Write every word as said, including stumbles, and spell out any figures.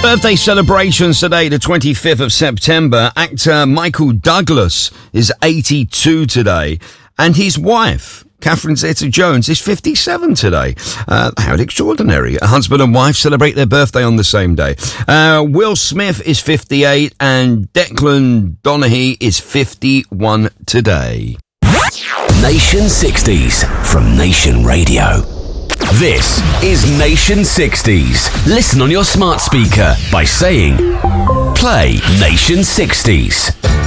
Birthday celebrations today, the twenty-fifth of September. Actor Michael Douglas is eighty-two today, and his wife, Catherine Zeta-Jones, is fifty-seven today. Uh, how extraordinary. A husband and wife celebrate their birthday on the same day. Uh, Will Smith is fifty-eight, and Declan Donaghy is fifty-one today. Nation sixties from Nation Radio. This is Nation sixties. Listen on your smart speaker by saying, play Nation sixties.